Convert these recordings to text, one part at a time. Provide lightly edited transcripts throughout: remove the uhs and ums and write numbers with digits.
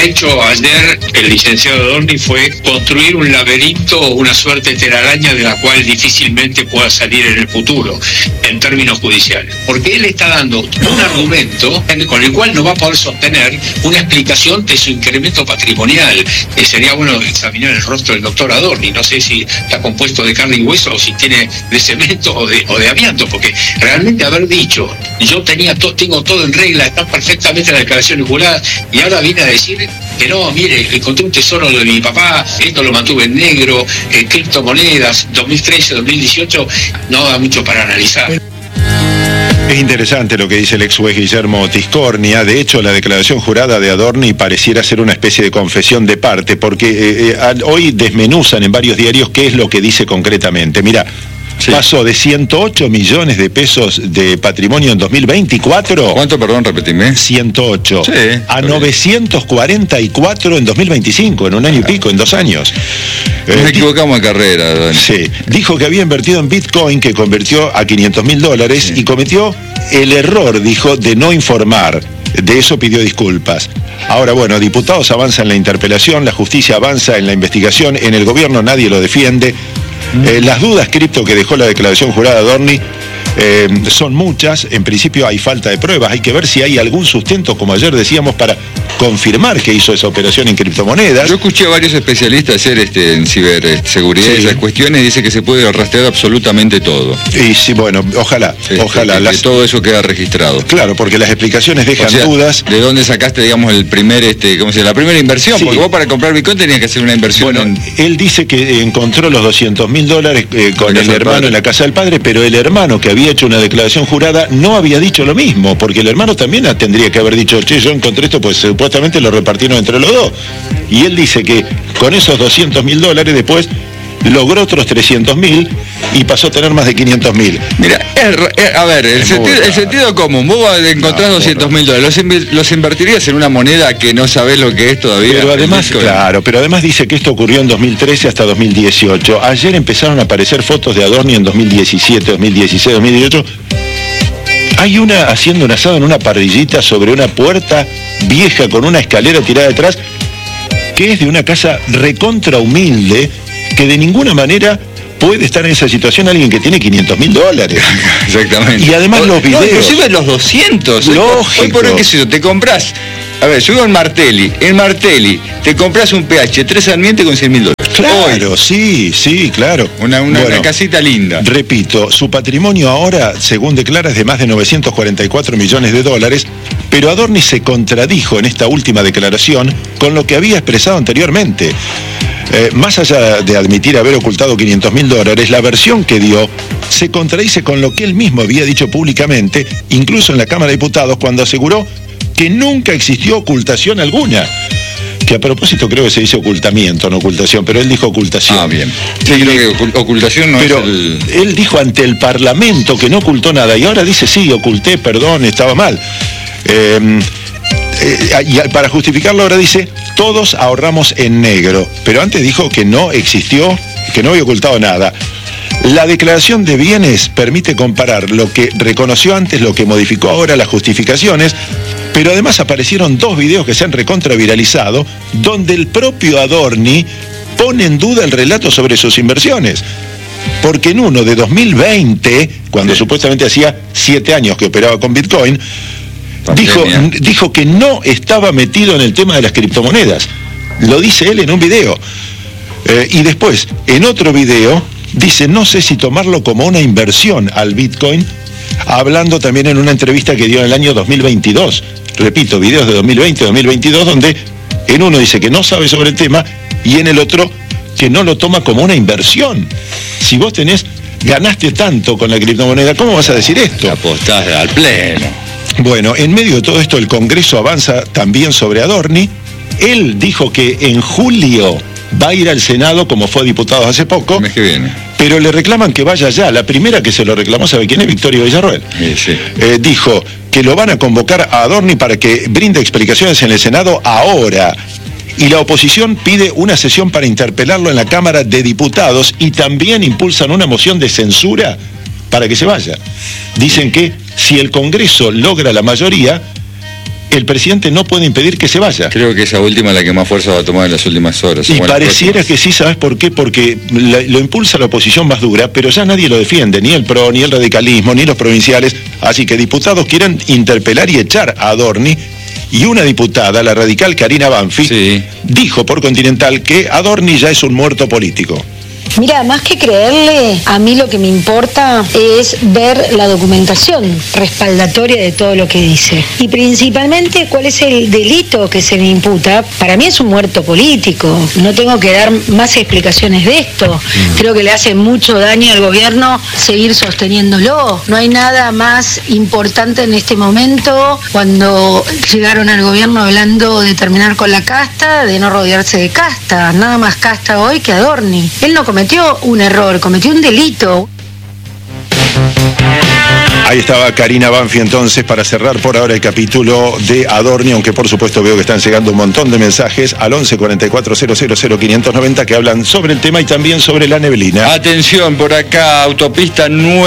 ha hecho ayer el licenciado Adorni fue construir un laberinto, una suerte de telaraña de la cual difícilmente pueda salir en el futuro, en términos judiciales. Porque él está dando un argumento con el cual no va a poder sostener una explicación de su incremento patrimonial. Sería bueno examinar el rostro del doctor Adorni. No sé si está compuesto de carne y hueso o si tiene de cemento o de amianto, porque realmente haber dicho, yo tengo todo en regla, está perfectamente en la declaración jurada, y ahora viene a decir que no, mire, encontré un tesoro de mi papá, esto lo mantuve en negro, criptomonedas, 2013, 2018, no da mucho para analizar. Es interesante lo que dice el ex juez Guillermo Tiscornia. De hecho, la declaración jurada de Adorni pareciera ser una especie de confesión de parte, porque hoy desmenuzan en varios diarios qué es lo que dice concretamente. Mira, sí. Pasó de 108 millones de pesos de patrimonio en 2024. ¿Cuánto, perdón, repetime? 108. Sí, a 944 en 2025, en un año y pico, en 2 años. Nos equivocamos de carrera, Don. Sí. Dijo que había invertido en Bitcoin, que convirtió a $500.000, sí. Y cometió el error, dijo, de no informar. De eso pidió disculpas. Ahora, bueno, diputados avanzan en la interpelación, la justicia avanza en la investigación, en el gobierno nadie lo defiende. Las dudas cripto que dejó la declaración jurada de Adorni son muchas. En principio hay falta de pruebas, hay que ver si hay algún sustento, como ayer decíamos, para confirmar que hizo esa operación en criptomonedas. Yo escuché a varios especialistas hacer en ciberseguridad y esas cuestiones, dice que se puede rastrear absolutamente todo. Y sí, bueno, ojalá. Que todo eso queda registrado. Claro, porque las explicaciones dejan dudas. ¿De dónde sacaste, digamos, el primer, la primera inversión? Sí. Porque vos para comprar Bitcoin tenías que hacer una inversión. Bueno, él dice que encontró los $200.000 con el hermano en la casa del padre, pero el hermano que había hecho una declaración jurada no había dicho lo mismo, porque el hermano también tendría que haber dicho, che, yo encontré esto, pues supuestamente lo repartieron entre los dos. Y él dice que con esos $200.000 después logró otros 300.000 y pasó a tener más de 500.000. Mira, a ver, el sentido común, vos encontrás $200.000, los invertirías en una moneda que no sabés lo que es todavía. Pero además, pero además dice que esto ocurrió en 2013 hasta 2018. Ayer empezaron a aparecer fotos de Adorni en 2017, 2016, 2018. Hay una haciendo un asado en una parrillita sobre una puerta vieja con una escalera tirada detrás, que es de una casa recontra humilde, que de ninguna manera puede estar en esa situación alguien que tiene $500.000. Exactamente. Y además los videos. Inclusive los 200. Lógico. Hoy por hoy, ¿qué sé yo? Te compras. A ver, yo vivo en Martelli. En Martelli te compras un PH 3 Sarmiento con $100.000. Claro, sí, claro. Una casita linda. Repito, su patrimonio ahora, según declara, es de más de $944 millones, pero Adorni se contradijo en esta última declaración con lo que había expresado anteriormente. Más allá de admitir haber ocultado $500.000, la versión que dio se contradice con lo que él mismo había dicho públicamente, incluso en la Cámara de Diputados, cuando aseguró que nunca existió ocultación alguna. Que a propósito creo que se dice ocultamiento, no ocultación, pero él dijo ocultación. Ah, bien. Sí, creo que ocultación no pero es el... Él dijo ante el Parlamento que no ocultó nada, y ahora dice, sí, oculté, perdón, estaba mal. Y para justificarlo ahora dice, todos ahorramos en negro, pero antes dijo que no existió, que no había ocultado nada. La declaración de bienes permite comparar lo que reconoció antes, lo que modificó ahora, las justificaciones, pero además aparecieron 2 videos que se han recontraviralizado, donde el propio Adorni pone en duda el relato sobre sus inversiones. Porque en uno de 2020, cuando supuestamente hacía 7 años que operaba con Bitcoin, dijo que no estaba metido en el tema de las criptomonedas. Lo dice él en un video. Y después, en otro video, dice, no sé si tomarlo como una inversión al Bitcoin, hablando también en una entrevista que dio en el año 2022. Repito, videos de 2020, 2022, donde en uno dice que no sabe sobre el tema y en el otro que no lo toma como una inversión. Si vos ganaste tanto con la criptomoneda, ¿cómo vas a decir esto? Apostás al pleno. Bueno, en medio de todo esto el Congreso avanza también sobre Adorni. Él dijo que en julio va a ir al Senado, como fue diputado hace poco. El mes que viene. Pero le reclaman que vaya ya. La primera que se lo reclamó, ¿sabe quién es? Victoria Villarroel. Sí. Dijo que lo van a convocar a Adorni para que brinde explicaciones en el Senado ahora. Y la oposición pide una sesión para interpelarlo en la Cámara de Diputados y también impulsan una moción de censura para que se vaya. Dicen que si el Congreso logra la mayoría, el presidente no puede impedir que se vaya. Creo que esa última es la que más fuerza va a tomar en las últimas horas. Y pareciera que sí, ¿sabes por qué? Porque lo impulsa la oposición más dura, pero ya nadie lo defiende, ni el PRO, ni el radicalismo, ni los provinciales. Así que diputados quieren interpelar y echar a Adorni. Y una diputada, la radical Karina Banfi, dijo por Continental que Adorni ya es un muerto político. Mira, más que creerle, a mí lo que me importa es ver la documentación respaldatoria de todo lo que dice. Y principalmente, cuál es el delito que se le imputa. Para mí es un muerto político. No tengo que dar más explicaciones de esto. Creo que le hace mucho daño al gobierno seguir sosteniéndolo. No hay nada más importante en este momento, cuando llegaron al gobierno hablando de terminar con la casta, de no rodearse de casta. Nada más casta hoy que Adorni. Él no cometió un error, cometió un delito. Ahí estaba Karina Banfi entonces para cerrar por ahora el capítulo de Adorni, aunque por supuesto veo que están llegando un montón de mensajes al 11 44 000 590 que hablan sobre el tema y también sobre la neblina. Atención, por acá, autopista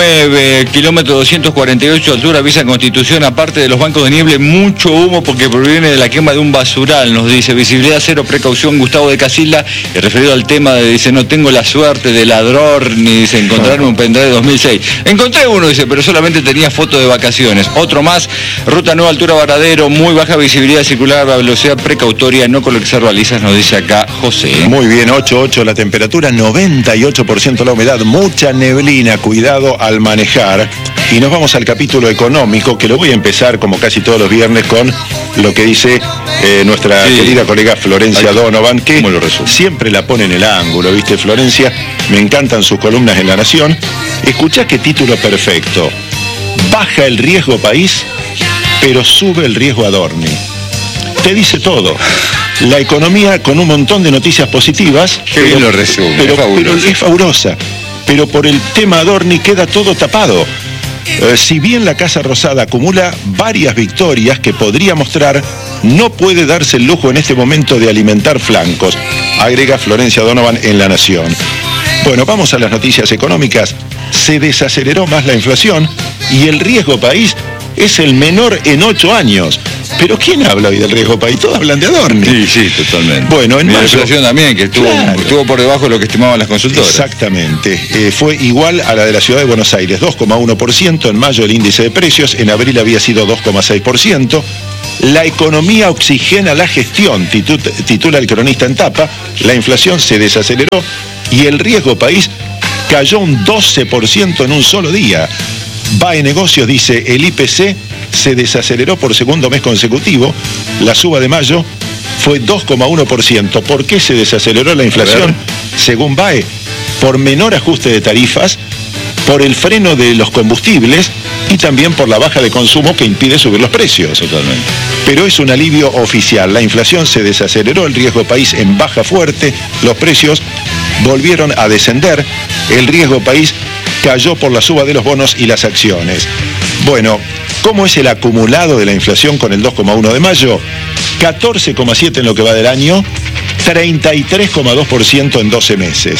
9, kilómetro 248, altura Villa Constitución, aparte de los bancos de nieve, mucho humo porque proviene de la quema de un basural, nos dice, visibilidad cero, precaución, Gustavo de Casilda, referido al tema de, dice, no tengo la suerte de ladrón, ni dice, encontrarme un pendrive de 2006. Encontré uno, dice, pero solamente tenía foto de vacaciones. Otro más, ruta nueva, altura Varadero, muy baja visibilidad circular, velocidad precautoria, no colapsar balizas, nos dice acá José. Muy bien, 8.8 la temperatura, 98% la humedad, mucha neblina, cuidado al manejar. Y nos vamos al capítulo económico, que lo voy a empezar como casi todos los viernes con lo que dice nuestra querida colega Florencia Donovan, que siempre la pone en el ángulo, ¿viste, Florencia? Me encantan sus columnas en La Nación. Escuchá qué título perfecto. Baja el riesgo país, pero sube el riesgo Adorni. Te dice todo. La economía con un montón de noticias positivas. Qué bien lo resume, pero es fabulosa. Pero por el tema Adorni queda todo tapado. Si bien la Casa Rosada acumula varias victorias que podría mostrar, no puede darse el lujo en este momento de alimentar flancos, agrega Florencia Donovan en La Nación. Bueno, vamos a las noticias económicas. Se desaceleró más la inflación y el riesgo país es el menor en 8 años. Pero ¿quién habla hoy del riesgo país? Todos hablan de Adorni. Sí, totalmente. Bueno, en mayo, la inflación también, que estuvo por debajo de lo que estimaban las consultoras. Exactamente. Fue igual a la de la Ciudad de Buenos Aires, 2,1%. En mayo el índice de precios, en abril había sido 2,6%. La economía oxigena la gestión, titula el cronista en tapa. La inflación se desaceleró y el riesgo país cayó un 12% en un solo día. BAE Negocios dice, el IPC se desaceleró por segundo mes consecutivo. La suba de mayo fue 2,1%. ¿Por qué se desaceleró la inflación? Según BAE, por menor ajuste de tarifas, por el freno de los combustibles y también por la baja de consumo que impide subir los precios. Totalmente. Pero es un alivio oficial. La inflación se desaceleró, el riesgo país en baja fuerte, los precios volvieron a descender, el riesgo país cayó por la suba de los bonos y las acciones. Bueno, ¿cómo es el acumulado de la inflación con el 2,1 de mayo? 14,7 en lo que va del año, 33,2% en 12 meses.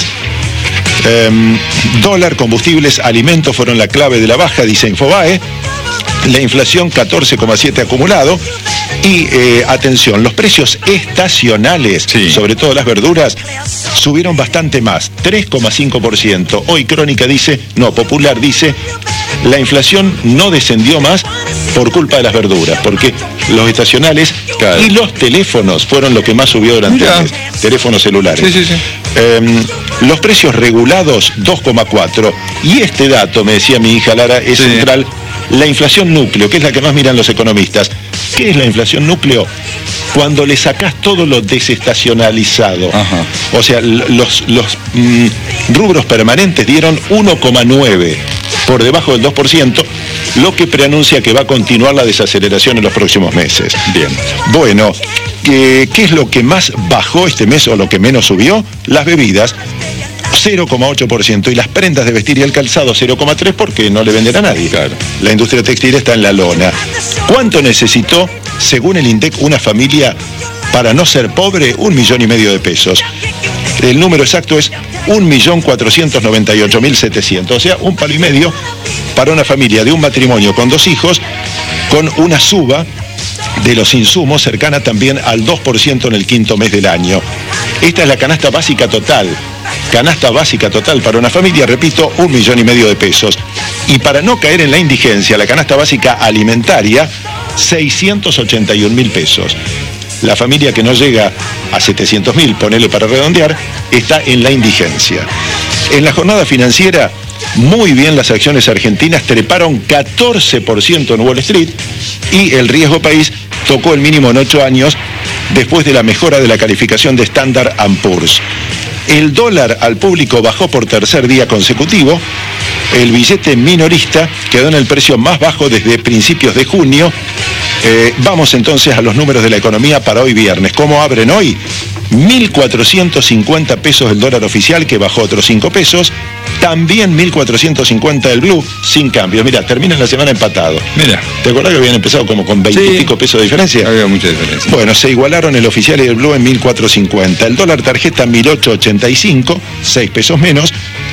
Dólar, combustibles, alimentos fueron la clave de la baja, dice Infobae. La inflación 14,7 acumulado. Y atención, los precios estacionales, sobre todo las verduras, subieron bastante más, 3,5%. Hoy Crónica dice, Popular dice, la inflación no descendió más por culpa de las verduras, porque los estacionales y los teléfonos fueron lo que más subió durante el mes. Teléfonos celulares. Los precios regulados 2,4. Y este dato, me decía mi hija Lara, es central. La inflación núcleo, que es la que más miran los economistas. ¿Qué es la inflación núcleo? Cuando le sacás todo lo desestacionalizado. O sea, los rubros permanentes dieron 1,9, por debajo del 2%, lo que preanuncia que va a continuar la desaceleración en los próximos meses. Bien. Bueno, ¿qué es lo que más bajó este mes o lo que menos subió? Las bebidas, 0,8%, y las prendas de vestir y el calzado 0,3%, porque no le venden a nadie. La industria textil está en la lona. ¿Cuánto necesitó, según el INDEC, una familia para no ser pobre? 1,5 millones de pesos. El número exacto es 1.498.700, o sea, 1,5 palo para una familia de un matrimonio con 2 hijos, con una suba de los insumos, cercana también al 2% en el quinto mes del año. Esta es la canasta básica total. Canasta básica total para una familia, repito, 1,5 millones de pesos. Y para no caer en la indigencia, la canasta básica alimentaria, 681.000 pesos. La familia que no llega a 700.000, ponele para redondear, está en la indigencia. En la jornada financiera, muy bien las acciones argentinas, treparon 14% en Wall Street y el riesgo país tocó el mínimo en 8 años después de la mejora de la calificación de Standard & Poor's. El dólar al público bajó por tercer día consecutivo. El billete minorista quedó en el precio más bajo desde principios de junio. Vamos entonces a los números de la economía para hoy viernes. ¿Cómo abren hoy? 1.450 pesos el dólar oficial, que bajó otros 5 pesos. También 1.450 el blue, sin cambios. Mira, termina la semana empatado. Mira. ¿Te acordás que habían empezado como con 20 y pico pesos de diferencia? Había mucha diferencia. Bueno, se igualaron el oficial y el blue en 1.450. El dólar tarjeta 1.885, 6 pesos menos.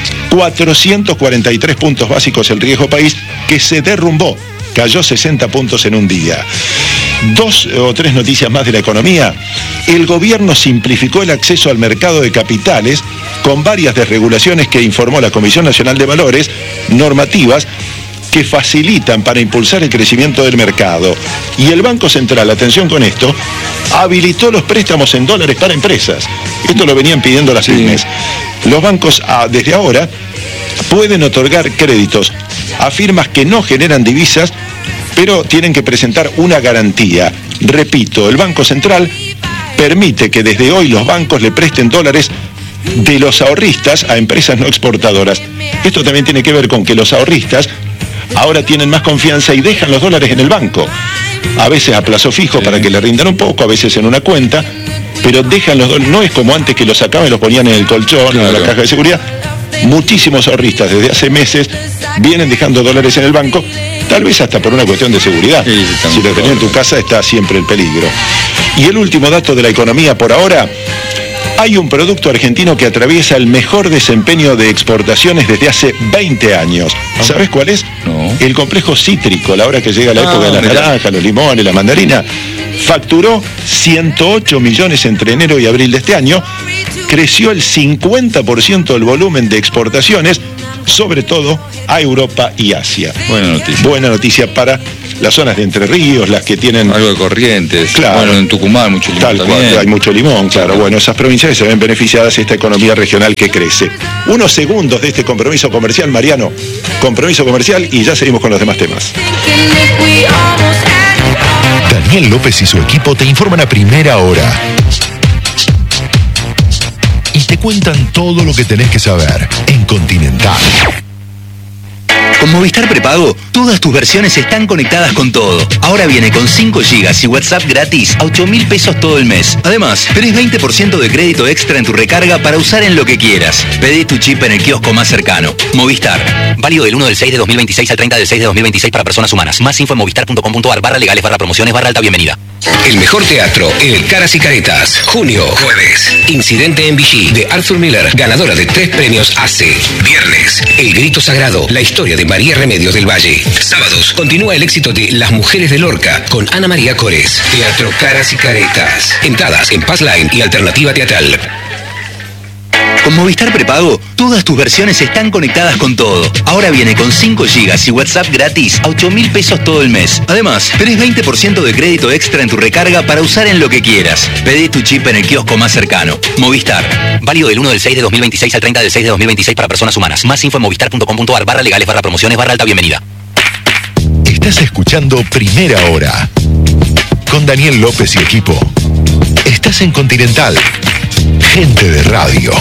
443 puntos básicos el riesgo país, que se derrumbó. Cayó 60 puntos en un día. 2 o 3 noticias más de la economía. El gobierno simplificó el acceso al mercado de capitales con varias desregulaciones que informó la Comisión Nacional de Valores, normativas que facilitan para impulsar el crecimiento del mercado. Y el Banco Central, atención con esto, habilitó los préstamos en dólares para empresas. Esto lo venían pidiendo las pymes. Los bancos desde ahora pueden otorgar créditos a firmas que no generan divisas, pero tienen que presentar una garantía. Repito, el Banco Central permite que desde hoy los bancos le presten dólares de los ahorristas a empresas no exportadoras. Esto también tiene que ver con que los ahorristas ahora tienen más confianza y dejan los dólares en el banco. A veces a plazo fijo para que le rindan un poco, a veces en una cuenta, pero dejan los dólares. No es como antes que los sacaban y los ponían en el colchón, en la caja de seguridad. Muchísimos ahorristas desde hace meses vienen dejando dólares en el banco, tal vez hasta por una cuestión de seguridad. Si lo tenés en tu casa está siempre el peligro. Y el último dato de la economía por ahora: hay un producto argentino que atraviesa el mejor desempeño de exportaciones desde hace 20 años. ¿Sabes cuál es? No. El complejo cítrico, la hora que llega la época de las naranjas, los limones, la mandarina. Facturó 108 millones entre enero y abril de este año. Creció el 50% del volumen de exportaciones, sobre todo a Europa y Asia. Buena noticia. Buena noticia para las zonas de Entre Ríos, las que tienen... Algo de Corrientes. Claro. Bueno, en Tucumán mucho limón. Tal cual, hay mucho limón, claro. Bueno, esas provincias se ven beneficiadas de esta economía regional que crece. Unos segundos de este compromiso comercial, Mariano. Compromiso comercial y ya seguimos con los demás temas. Daniel López y su equipo te informan a primera hora. Y te cuentan todo lo que tenés que saber en Continental. Con Movistar Prepago, todas tus versiones están conectadas con todo. Ahora viene con 5 GB y WhatsApp gratis a 8.000 pesos todo el mes. Además, tenés 20% de crédito extra en tu recarga para usar en lo que quieras. Pedí tu chip en el kiosco más cercano. Movistar. Válido del 1 del 6 de 2026 al 30 del 6 de 2026 para personas humanas. Más info en movistar.com.ar/legales/promociones/alta bienvenida. El mejor teatro, el Caras y Caretas. Junio, jueves. Incidente en Vichy, de Arthur Miller, ganadora de 3 premios AC. Viernes, El Grito Sagrado, la historia de María Remedios del Valle. Sábados, continúa el éxito de Las Mujeres de Lorca, con Ana María Cores. Teatro Caras y Caretas. Entradas en Passline y Alternativa Teatral. Con Movistar Prepago, todas tus versiones están conectadas con todo. Ahora viene con 5 GB y WhatsApp gratis a 8.000 pesos todo el mes. Además, tenés 20% de crédito extra en tu recarga para usar en lo que quieras. Pedí tu chip en el kiosco más cercano. Movistar. Válido del 1 del 6 de 2026 al 30 del 6 de 2026 para personas humanas. Más info en movistar.com.ar/legales/promociones/alta bienvenida. Estás escuchando Primera Hora con Daniel López y equipo. Estás en Continental. Gente de radio.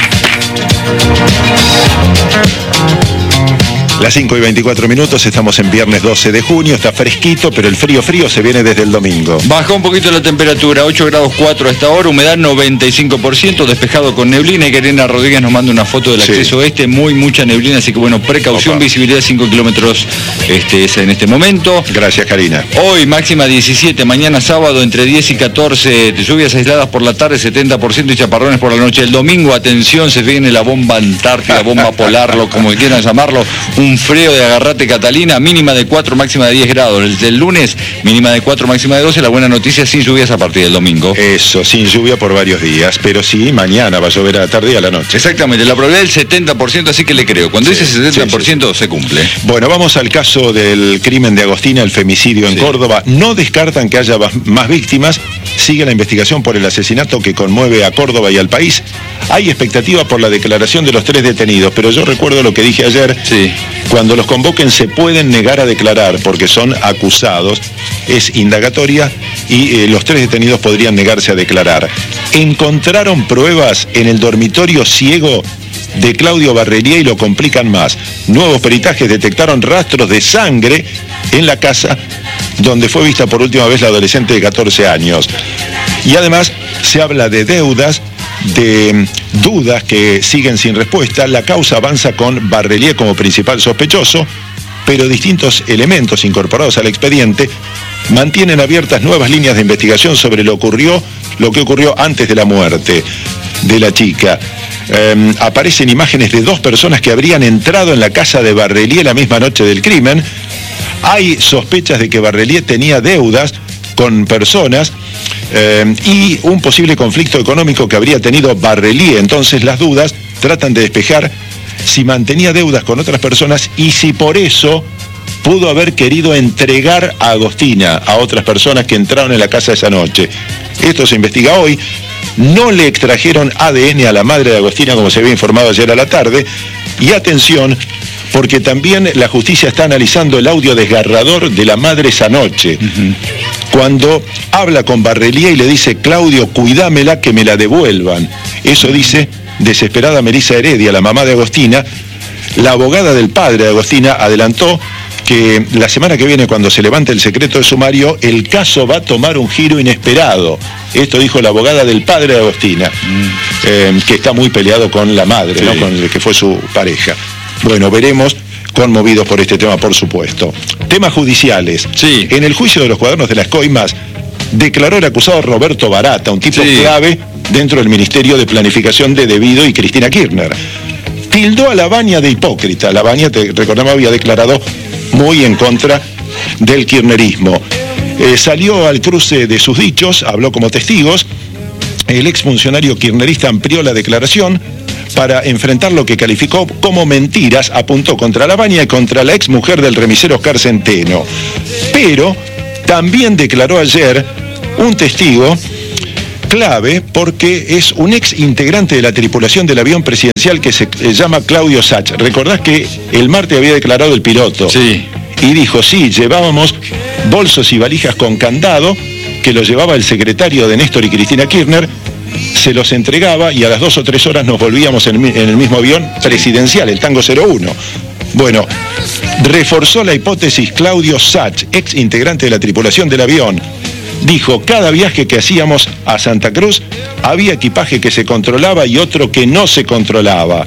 Las 5:24, estamos en viernes 12 de junio, está fresquito, pero el frío se viene desde el domingo. Bajó un poquito la temperatura, 8 grados 4 a esta hora, humedad 95%, despejado con neblina. Y Karina Rodríguez nos manda una foto del acceso mucha neblina, así que bueno, precaución. Opa. Visibilidad 5 kilómetros es en este momento. Gracias, Karina. Hoy máxima 17, mañana sábado entre 10 y 14, lluvias aisladas por la tarde, 70% y chaparrones por la noche. El domingo, atención, se viene la bomba antártica, bomba polar, como quieran llamarlo, un un frío de agarrate Catalina, mínima de 4, máxima de 10 grados. El del lunes, mínima de 4, máxima de 12. La buena noticia, sin lluvias a partir del domingo. Eso, sin lluvia por varios días, pero sí, mañana va a llover a la tarde y a la noche. Exactamente, la probabilidad del 70%, así que le creo. Cuando dice 70%, se cumple. Bueno, vamos al caso del crimen de Agostina, el femicidio en Córdoba. No descartan que haya más víctimas. Sigue la investigación por el asesinato que conmueve a Córdoba y al país. Hay expectativa por la declaración de los 3 detenidos, pero yo recuerdo lo que dije ayer. Sí. Cuando los convoquen se pueden negar a declarar porque son acusados. Es indagatoria y los 3 detenidos podrían negarse a declarar. Encontraron pruebas en el dormitorio ciego de Claudio Barrelier y lo complican más. Nuevos peritajes detectaron rastros de sangre en la casa donde fue vista por última vez la adolescente de 14 años. Y además se habla de deudas, de dudas que siguen sin respuesta. La causa avanza con Barrelier como principal sospechoso, pero distintos elementos incorporados al expediente mantienen abiertas nuevas líneas de investigación sobre lo que ocurrió antes de la muerte de la chica. Aparecen imágenes de 2 personas que habrían entrado en la casa de Barrelier la misma noche del crimen. Hay sospechas de que Barrelier tenía deudas con personas y un posible conflicto económico que habría tenido Barrelier. Entonces las dudas tratan de despejar si mantenía deudas con otras personas y si por eso pudo haber querido entregar a Agostina a otras personas que entraron en la casa esa noche. Esto se investiga hoy. No le extrajeron ADN a la madre de Agostina, como se había informado ayer a la tarde. Y atención, porque también la justicia está analizando el audio desgarrador de la madre esa noche. Cuando habla con Barrelier y le dice: Claudio, cuídamela, que me la devuelvan. Eso dice desesperada Melissa Heredia, la mamá de Agostina. La abogada del padre de Agostina adelantó que la semana que viene, cuando se levante el secreto de sumario, el caso va a tomar un giro inesperado. Esto dijo la abogada del padre de Agostina, que está muy peleado con la madre, ¿no? Con el que fue su pareja. Bueno, veremos, conmovidos por este tema, por supuesto. Temas judiciales. Sí. En el juicio de los cuadernos de las coimas, declaró el acusado Roberto Barata, un tipo clave dentro del Ministerio de Planificación de Devido y Cristina Kirchner. Tildó a Lavagna de hipócrita. Lavagna, recordamos, había declarado muy en contra del kirchnerismo. Salió al cruce de sus dichos, habló como testigos. El exfuncionario kirchnerista amplió la declaración para enfrentar lo que calificó como mentiras. Apuntó contra Lavagna y contra la exmujer del remisero Oscar Centeno. Pero también declaró ayer un testigo clave porque es un ex integrante de la tripulación del avión presidencial que se llama Claudio Sach. ¿Recordás que el martes había declarado el piloto? Sí. Y dijo: sí, llevábamos bolsos y valijas con candado que los llevaba el secretario de Néstor y Cristina Kirchner, se los entregaba y a las 2 o 3 horas nos volvíamos en el mismo avión presidencial, el Tango 01. Bueno, reforzó la hipótesis Claudio Sach, ex integrante de la tripulación del avión. Dijo: cada viaje que hacíamos a Santa Cruz había equipaje que se controlaba y otro que no se controlaba.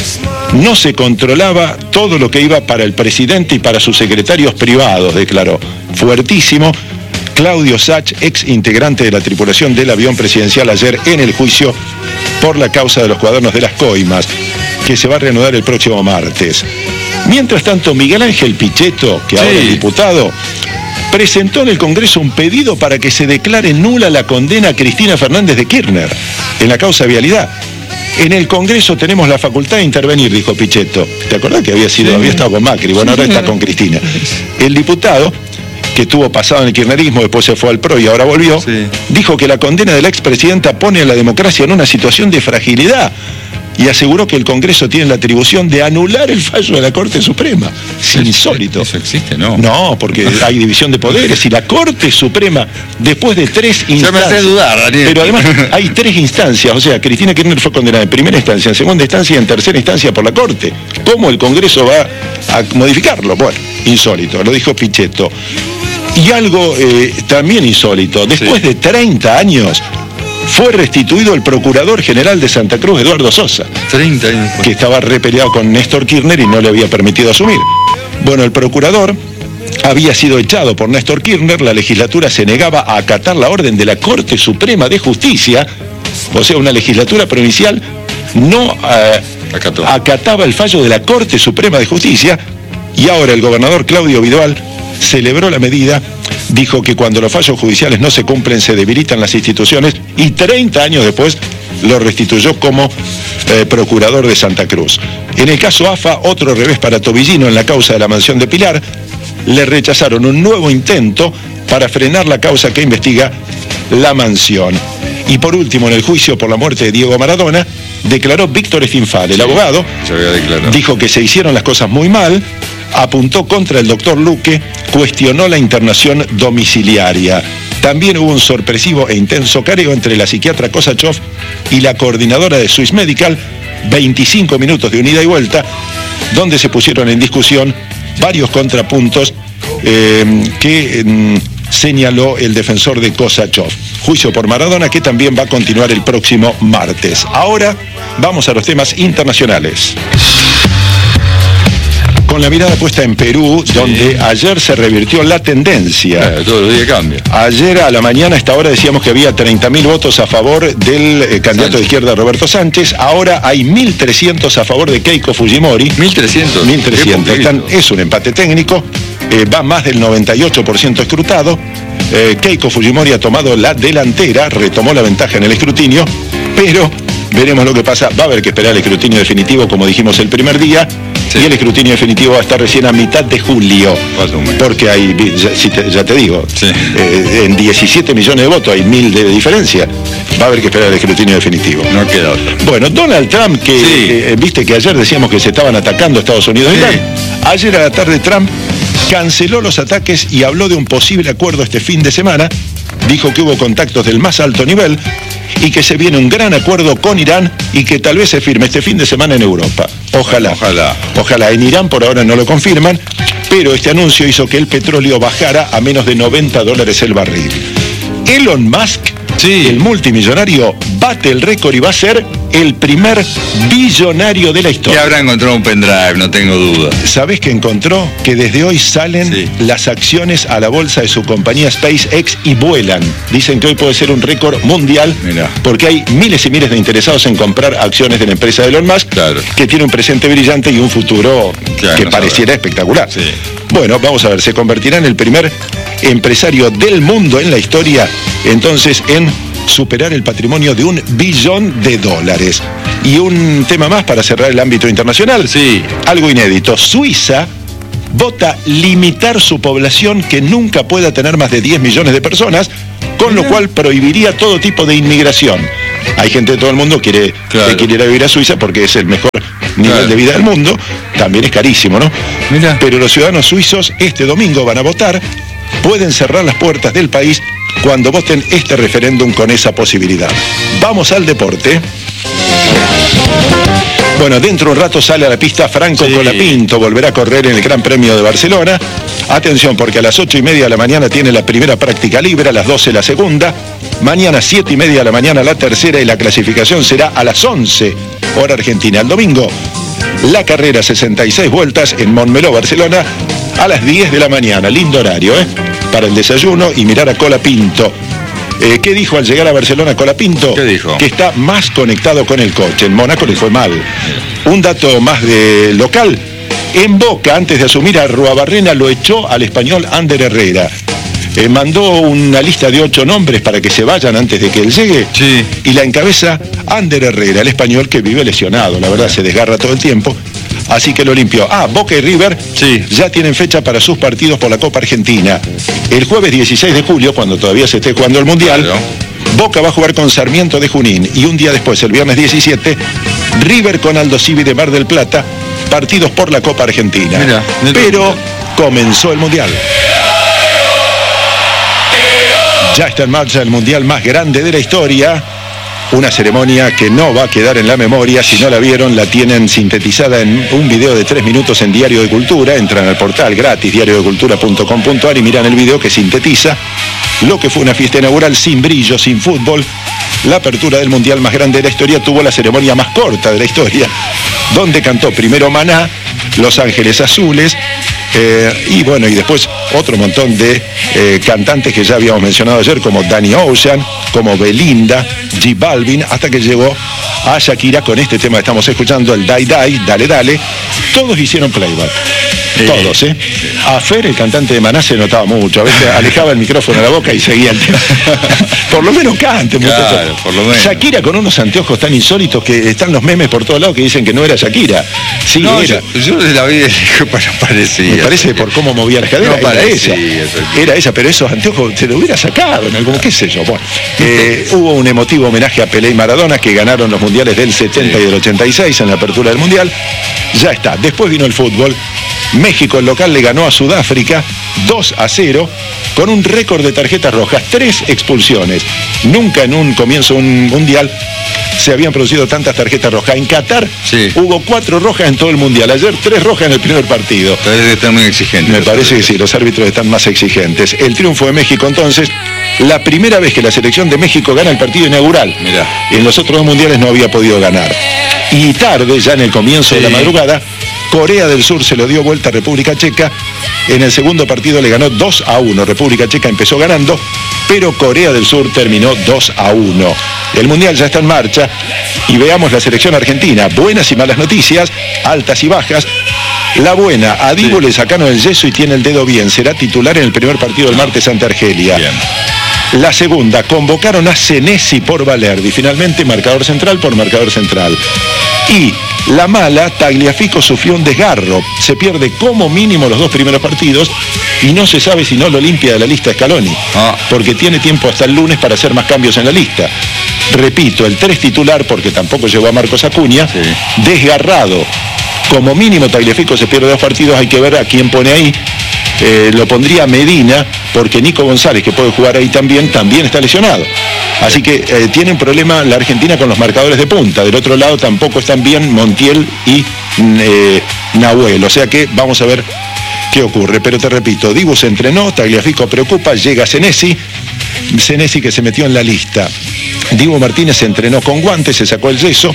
No se controlaba todo lo que iba para el presidente y para sus secretarios privados, declaró. Fuertísimo. Claudio Sach, ex integrante de la tripulación del avión presidencial, ayer en el juicio por la causa de los cuadernos de las coimas, que se va a reanudar el próximo martes. Mientras tanto, Miguel Ángel Pichetto, que ahora es diputado, presentó en el Congreso un pedido para que se declare nula la condena a Cristina Fernández de Kirchner en la causa vialidad. En el Congreso tenemos la facultad de intervenir, dijo Pichetto. ¿Te acordás que había estado con Macri? Bueno, ahora está con Cristina. El diputado, que estuvo pasado en el kirchnerismo, después se fue al PRO y ahora volvió, dijo que la condena de la expresidenta pone a la democracia en una situación de fragilidad y aseguró que el Congreso tiene la atribución de anular el fallo de la Corte Suprema. Es insólito. ¿Eso existe? No. No, porque hay división de poderes y la Corte Suprema, después de 3 instancias... Ya me hace dudar, Daniel. Pero además hay 3 instancias, o sea, Cristina Kirchner fue condenada en primera instancia, en segunda instancia y en tercera instancia por la Corte. ¿Cómo el Congreso va a modificarlo? Bueno, insólito, lo dijo Pichetto. Y algo también insólito, después de 30 años... fue restituido el procurador general de Santa Cruz, Eduardo Sosa. 30 años. Que estaba repeleado con Néstor Kirchner y no le había permitido asumir. Bueno, el procurador había sido echado por Néstor Kirchner, la legislatura se negaba a acatar la orden de la Corte Suprema de Justicia, o sea, una legislatura provincial no acataba el fallo de la Corte Suprema de Justicia, Y ahora el gobernador Claudio Vidual celebró la medida, dijo que cuando los fallos judiciales no se cumplen se debilitan las instituciones y 30 años después lo restituyó como procurador de Santa Cruz. En el caso AFA, otro revés para Tobillino en la causa de la mansión de Pilar. Le rechazaron un nuevo intento para frenar la causa que investiga la mansión. Y por último, en el juicio por la muerte de Diego Maradona, declaró Víctor Estinfal, el abogado, dijo que se hicieron las cosas muy mal, apuntó contra el doctor Luque, cuestionó la internación domiciliaria. También hubo un sorpresivo e intenso careo entre la psiquiatra Kosachov y la coordinadora de Swiss Medical, 25 minutos de ida y vuelta, donde se pusieron en discusión varios contrapuntos que señaló el defensor de Kosachov. Juicio por Maradona que también va a continuar el próximo martes. Ahora vamos a los temas internacionales. Con la mirada puesta en Perú, donde ayer se revirtió la tendencia. Todos los días cambia. Ayer a la mañana, a esta hora, decíamos que había 30.000 votos a favor del candidato de izquierda Roberto Sánchez. Ahora hay 1.300 a favor de Keiko Fujimori. 1.300. 1.300. Es un empate técnico. Va más del 98% escrutado. Keiko Fujimori ha tomado la delantera, retomó la ventaja en el escrutinio, pero veremos lo que pasa. Va a haber que esperar el escrutinio definitivo, como dijimos el primer día. Sí. Y el escrutinio definitivo va a estar recién a mitad de julio. Porque hay, ya te digo, sí. En 17 millones de votos hay 1.000 de diferencia. Va a haber que esperar el escrutinio definitivo. No queda otro. Bueno, Donald Trump, que sí. Viste que ayer decíamos que se estaban atacando a Estados Unidos y Irán. Ayer a la tarde Trump canceló los ataques y habló de un posible acuerdo este fin de semana. Dijo que hubo contactos del más alto nivel y que se viene un gran acuerdo con Irán y que tal vez se firme este fin de semana en Europa. Ojalá. En Irán por ahora no lo confirman, pero este anuncio hizo que el petróleo bajara a menos de $90 el barril. Elon Musk, el multimillonario, bate el récord y va a ser el primer billonario de la historia. Y habrá encontrado un pendrive, no tengo duda. ¿Sabés qué encontró? Que desde hoy salen las acciones a la bolsa de su compañía SpaceX y vuelan. Dicen que hoy puede ser un récord mundial. Mirá. Porque hay miles y miles de interesados en comprar acciones de la empresa de Elon Musk, que tiene un presente brillante y un futuro que pareciera espectacular. Sí. Bueno, vamos a ver, se convertirá en el primer empresario del mundo en la historia, entonces, en superar el patrimonio de $1 billón. Y un tema más para cerrar el ámbito internacional. Sí. Algo inédito. Suiza vota limitar su población, que nunca pueda tener más de 10 millones de personas, con lo cual prohibiría todo tipo de inmigración. Hay gente de todo el mundo que quiere ir a vivir a Suiza porque es el mejor nivel de vida del mundo. También es carísimo, ¿no? Mirá. Pero los ciudadanos suizos este domingo van a votar. Pueden cerrar las puertas del país cuando voten este referéndum con esa posibilidad. Vamos al deporte. Bueno, dentro de un rato sale a la pista Franco Colapinto, volverá a correr en el Gran Premio de Barcelona. Atención, porque a las 8:30 de la mañana tiene la primera práctica libre, a las 12 la segunda. Mañana 7:30 de la mañana la tercera y la clasificación será a las 11, hora argentina. El domingo, la carrera 66 vueltas en Montmeló, Barcelona, a las 10 de la mañana. Lindo horario, para el desayuno y mirar a Colapinto. ¿Qué dijo al llegar a Barcelona Colapinto? ¿Qué dijo? Que está más conectado con el coche. En Mónaco le fue mal. Un dato más de local. En Boca, antes de asumir a Ruabarrena, lo echó al español Ander Herrera. Mandó una lista de 8 nombres para que se vayan antes de que él llegue. Sí. Y la encabeza Ander Herrera, el español que vive lesionado. La verdad, se desgarra todo el tiempo. Así que lo limpió. Boca y River ya tienen fecha para sus partidos por la Copa Argentina. El jueves 16 de julio, cuando todavía se esté jugando el Mundial, Boca va a jugar con Sarmiento de Junín. Y un día después, el viernes 17, River con Aldo Civi de Mar del Plata, partidos por la Copa Argentina. Pero comenzó el Mundial. Ya está en marcha el Mundial más grande de la historia. Una ceremonia que no va a quedar en la memoria. Si no la vieron, la tienen sintetizada en un video de 3 minutos en Diario de Cultura. Entran al portal gratis, diariodecultura.com.ar, y miran el video que sintetiza lo que fue una fiesta inaugural sin brillo, sin fútbol. La apertura del Mundial más grande de la historia tuvo la ceremonia más corta de la historia, donde cantó primero Maná, Los Ángeles Azules, y bueno, y después otro montón de cantantes que ya habíamos mencionado ayer, como Danny Ocean, como Belinda, J Balvin, hasta que llegó a Shakira con este tema que estamos escuchando, el Die Die, Dale Dale. Todos hicieron playback. Todos, ¿eh? A Fer, el cantante de Maná, se notaba mucho. A veces alejaba el micrófono de la boca y seguía el tema. Por lo menos cante, Claro, por lo menos. Shakira con unos anteojos tan insólitos que están los memes por todos lados que dicen que no era Shakira. Sí, No, era. yo de la vida parecía. Me parece por cómo movía las caderas, No era parecía, esa. Era esa, pero esos anteojos se lo hubiera sacado en algún, qué sé yo. Bueno, hubo un emotivo homenaje a Pelé y Maradona, que ganaron los mundiales del 70 y del 86 en la apertura del mundial. Ya está. Después vino el fútbol. México, el local, le ganó a Sudáfrica 2-0 con un récord de tarjetas rojas, 3 expulsiones. Nunca en un comienzo de un mundial se habían producido tantas tarjetas rojas. En Qatar hubo 4 rojas en todo el mundial. Ayer 3 rojas en el primer partido. Parece que están muy exigentes. Me parece que sí, los árbitros están más exigentes. El triunfo de México, entonces, la primera vez que la selección de México gana el partido inaugural. Mirá. En los otros 2 mundiales no había podido ganar. Y tarde, ya en el comienzo de la madrugada, Corea del Sur se lo dio vuelta a República Checa. En el segundo partido le ganó 2-1. República Checa empezó ganando, pero Corea del Sur terminó 2-1. El Mundial ya está en marcha y veamos la selección argentina. Buenas y malas noticias, altas y bajas. La buena, a Dibu le sacaron el yeso y tiene el dedo bien. Será titular en el primer partido del martes ante Argelia. Bien. La segunda, convocaron a Senesi por Valerdi. Finalmente, marcador central por marcador central. Y la mala, Tagliafico sufrió un desgarro. Se pierde como mínimo los 2 primeros partidos y no se sabe si no lo limpia de la lista Scaloni. Porque tiene tiempo hasta el lunes para hacer más cambios en la lista. Repito, el 3 titular, porque tampoco llegó a Marcos Acuña, desgarrado. Como mínimo Tagliafico se pierde 2 partidos, hay que ver a quién pone ahí. Lo pondría Medina, porque Nico González, que puede jugar ahí también está lesionado. Así que tiene un problema la Argentina con los marcadores de punta. Del otro lado tampoco están bien Montiel y Nahuel. O sea que vamos a ver qué ocurre. Pero te repito, Dibu se entrenó, Tagliafico preocupa, llega Senesi que se metió en la lista. Dibu Martínez se entrenó con guantes, se sacó el yeso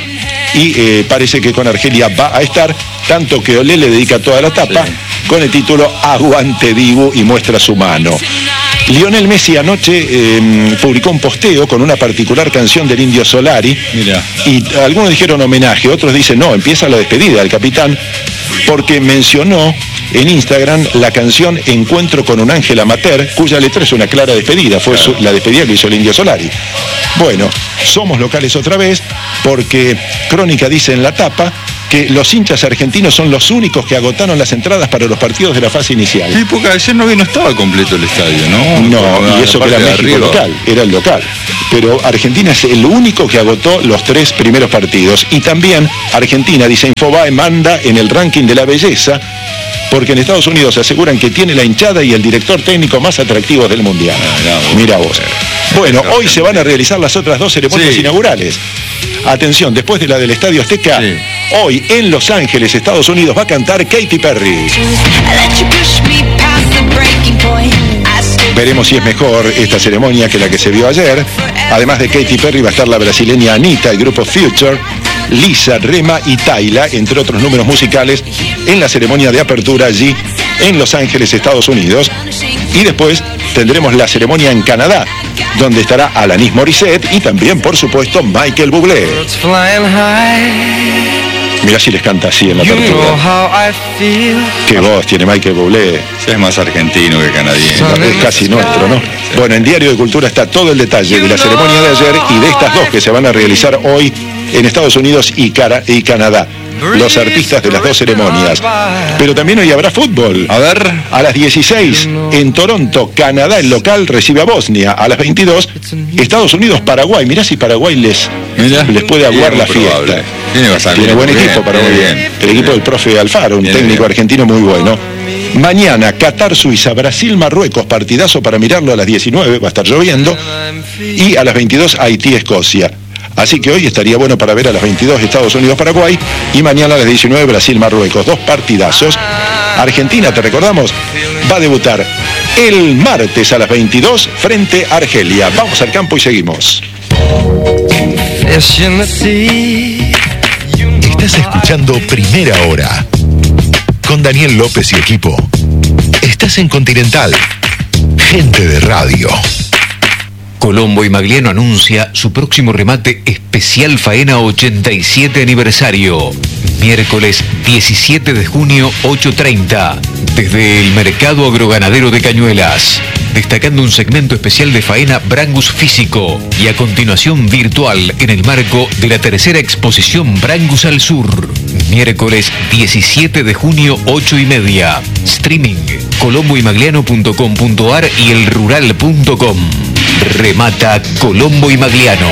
y parece que con Argelia va a estar, tanto que Olé le dedica toda la tapa con el título Aguante Dibu y muestra su mano. Lionel Messi anoche publicó un posteo con una particular canción del Indio Solari. Mirá. Y algunos dijeron homenaje, otros dicen no, empieza la despedida del capitán, porque mencionó en Instagram la canción Encuentro con un ángel amateur, cuya letra es una clara despedida, fue la despedida que hizo el Indio Solari. Bueno, somos locales otra vez, porque Crónica dice en la tapa que los hinchas argentinos son los únicos que agotaron las entradas para los partidos de la fase inicial. Sí, porque ayer no estaba completo el estadio, ¿no? No, y eso que era México local, era el local. Pero Argentina es el único que agotó los 3 primeros partidos. Y también Argentina, dice Infobae, manda en el ranking de la belleza, porque en Estados Unidos aseguran que tiene la hinchada y el director técnico más atractivos del Mundial. Mira vos. Bueno, hoy se van a realizar las otras 2 ceremonias inaugurales. Atención, después de la del Estadio Azteca, hoy en Los Ángeles, Estados Unidos, va a cantar Katy Perry. Veremos si es mejor esta ceremonia que la que se vio ayer. Además de Katy Perry va a estar la brasileña Anitta, el grupo Future, Lisa, Rema y Tayla, entre otros números musicales, en la ceremonia de apertura allí en Los Ángeles, Estados Unidos. Y después tendremos la ceremonia en Canadá, donde estará Alanis Morissette y también, por supuesto, Michael Bublé. Mirá si les canta así en la apertura. Qué voz tiene Michael Bublé. Es más argentino que canadiense. Es casi nuestro, ¿no? Bueno, en Diario de Cultura está todo el detalle de la ceremonia de ayer y de estas 2 que se van a realizar hoy en Estados Unidos y Canadá. Los artistas de las 2 ceremonias. Pero también hoy habrá fútbol. A ver. A las 16 en Toronto, Canadá, el local recibe a Bosnia. A las 22, Estados Unidos, Paraguay. Mirá si Paraguay les puede aguar la fiesta. Tiene buen equipo Paraguay. El equipo del profe Alfaro, un técnico argentino muy bueno. Mañana, Qatar, Suiza, Brasil, Marruecos, partidazo para mirarlo a las 19, va a estar lloviendo. Y a las 22, Haití, Escocia. Así que hoy estaría bueno para ver a las 22 Estados Unidos, Paraguay, y mañana a las 19 Brasil, Marruecos. 2 partidazos. Argentina, te recordamos, va a debutar el martes a las 22 frente a Argelia. Vamos al campo y seguimos. Estás escuchando Primera Hora con Daniel López y equipo. Estás en Continental. Gente de radio. Colombo y Magliano anuncia su próximo remate especial Faena 87 aniversario. Miércoles 17 de junio, 8:30, desde el Mercado Agroganadero de Cañuelas. Destacando un segmento especial de faena Brangus físico y a continuación virtual en el marco de la tercera exposición Brangus al Sur. Miércoles 17 de junio, 8:30. Streaming colomboymagliano.com.ar y elrural.com. Remata Colombo y Magliano.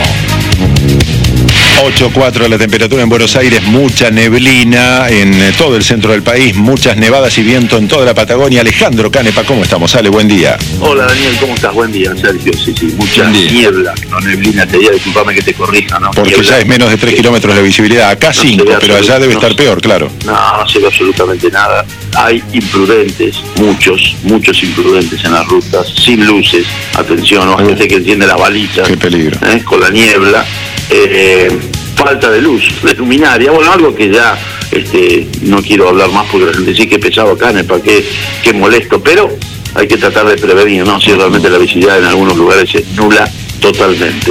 8.4 la temperatura en Buenos Aires, mucha neblina en todo el centro del país, muchas nevadas y viento en toda la Patagonia. Alejandro Canepa, ¿cómo estamos? Ale, buen día. Hola Daniel, ¿cómo estás? Buen día, Sergio. Sí, mucha niebla, no neblina, te diría, disculpame que te corrija, ¿no? Porque niebla, ya es menos de 3 kilómetros la visibilidad, acá 5, pero allá debe estar peor, claro. No se ve absolutamente nada. Hay imprudentes, muchos imprudentes en las rutas, sin luces, atención, o gente que enciende las balizas. Qué peligro. Con la niebla. Falta de luz, de luminaria, bueno, algo que ya no quiero hablar más porque la gente dice que pesado acá, que molesto, pero hay que tratar de prevenir, ¿no? Si realmente la visibilidad en algunos lugares es nula totalmente.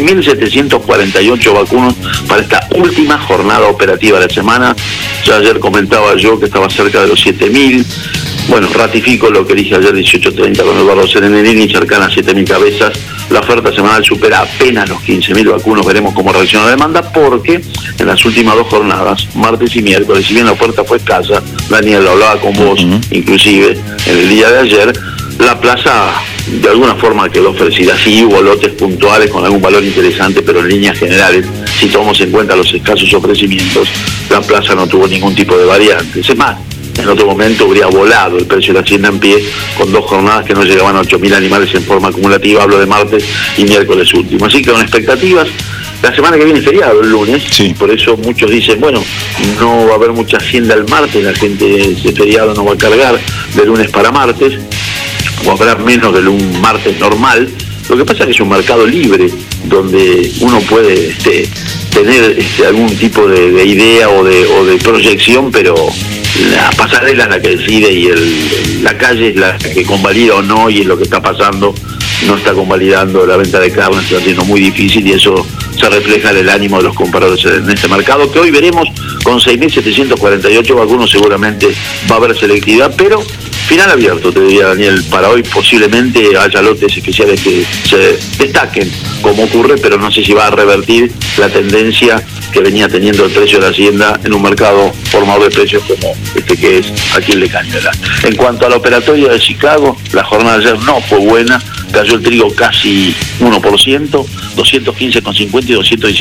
6.748 vacunos para esta última jornada operativa de la semana. Ya ayer comentaba yo que estaba cerca de los 7.000. Bueno, ratifico lo que dije ayer 18:30 con Eduardo Serenelini, cercana a 7.000 cabezas. La oferta semanal supera apenas los 15.000 vacunos. Veremos cómo reacciona la demanda, porque en las últimas 2 jornadas, martes y miércoles, si bien la oferta fue escasa, Daniel lo hablaba con vos, inclusive en el día de ayer, la plaza de alguna forma quedó ofrecida. Sí hubo lotes puntuales con algún valor interesante, pero en líneas generales, si tomamos en cuenta los escasos ofrecimientos, la plaza no tuvo ningún tipo de variantes. Es más, en otro momento habría volado el precio de la hacienda en pie con 2 jornadas que no llegaban a 8.000 animales en forma acumulativa, hablo de martes y miércoles último. Así que con expectativas, la semana que viene es feriado el lunes, por eso muchos dicen, bueno, no va a haber mucha hacienda el martes, la gente ese feriado no va a cargar de lunes para martes, o habrá menos de un martes normal. Lo que pasa es que es un mercado libre, donde uno puede tener algún tipo de idea o de proyección, pero la pasarela es la que decide y la calle es la que convalida o no, y es lo que está pasando. No está convalidando la venta de carne, está siendo muy difícil, y eso se refleja en el ánimo de los compradores en este mercado, que hoy veremos con 6.748 vacunos. Seguramente va a haber selectividad, pero final abierto, te diría, Daniel. Para hoy posiblemente haya lotes especiales que se destaquen, como ocurre, pero no sé si va a revertir la tendencia que venía teniendo el precio de la hacienda en un mercado formador de precios como que es aquí el de Cañuelas. En cuanto a la operatoria de Chicago, la jornada de ayer no fue buena. Cayó el trigo casi 1%, 215,50 y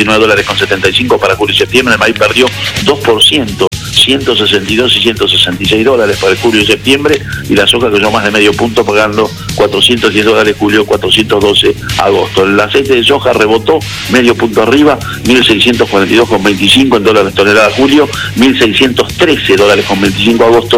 $219,75 para julio y septiembre. El maíz perdió 2%. 162 y 166 dólares para el julio y septiembre, y la soja cayó más de medio punto, pagando $410 julio, 412 agosto. El aceite de soja rebotó medio punto arriba, 1.642,25 en dólares tonelada julio, 1.613 dólares con 25 agosto,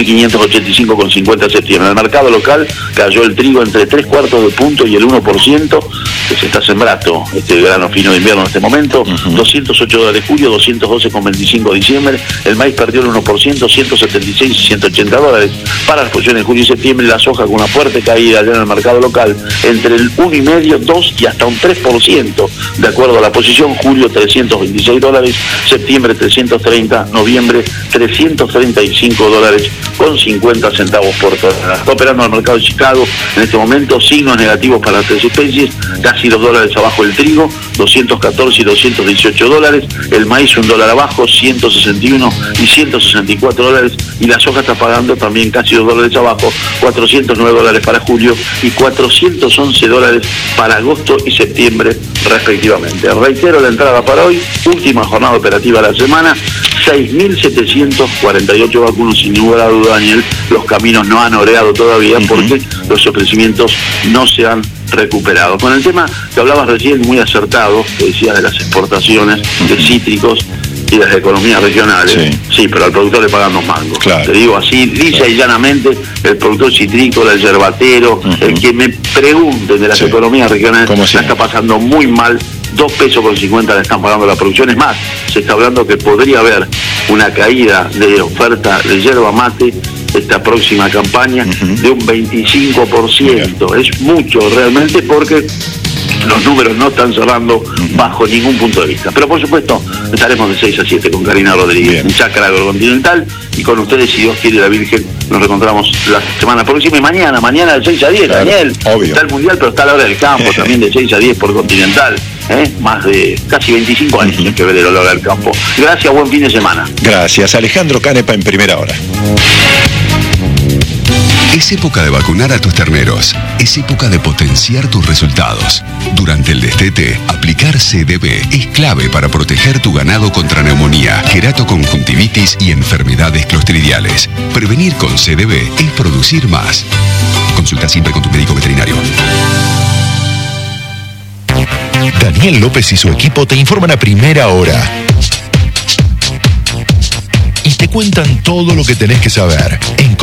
1.585,50 septiembre. En el mercado local cayó el trigo entre 3/4 de punto y el 1%, que se está sembrando este grano fino de invierno en este momento, 208 dólares julio, 212,25 diciembre. El maíz perdió el 1%, 176 y 180 dólares para las posiciones de julio y septiembre. La soja con una fuerte caída allá en el mercado local, entre el 1,5%, 2% y hasta un 3%, de acuerdo a la posición. Julio 326 dólares, septiembre 330, noviembre 335 dólares con 50 centavos por tonelada. Está operando el mercado de Chicago en este momento, signos negativos para las 3 especies, casi $2 abajo el trigo, 214 y 218 dólares, el maíz $1 abajo, 161 y 164 dólares, y la soja está pagando también casi $2 abajo, 409 dólares para julio y 411 dólares para agosto y septiembre respectivamente. Reitero la entrada para hoy, última jornada operativa de la semana, 6.748 vacunos, sin ninguna duda, Daniel. Los caminos no han oreado todavía porque los ofrecimientos no se han recuperado. Con el tema que hablabas recién, muy acertado, que decías de las exportaciones de cítricos y las economías regionales, sí, pero al productor le pagan 2 mangos. Claro. Te digo así, lisa y llanamente, el productor citrícola, el yerbatero, el que me pregunte de las economías regionales, la está pasando muy mal. 2 pesos con 50 le están pagando la producción. Es más, se está hablando que podría haber una caída de oferta de yerba mate esta próxima campaña de un 25%. Es mucho realmente, porque los números no están cerrando bajo ningún punto de vista. Pero por supuesto, estaremos de 6 a 7 con Karina Rodríguez en Chacra Agrocontinental, y con ustedes, si Dios quiere, la Virgen, nos reencontramos la semana próxima y mañana de 6 a 10, claro, Daniel. Obvio. Está el Mundial, pero está a la hora del campo, también de 6 a 10 por Continental. Más de casi 25 años en febrero, la hora del campo. Gracias, buen fin de semana. Gracias. Alejandro Canepa en Primera Hora. Es época de vacunar a tus terneros. Es época de potenciar tus resultados. Durante el destete, aplicar CDB es clave para proteger tu ganado contra neumonía, queratoconjuntivitis y enfermedades clostridiales. Prevenir con CDB es producir más. Consulta siempre con tu médico veterinario. Daniel López y su equipo te informan a Primera Hora y te cuentan todo lo que tenés que saber en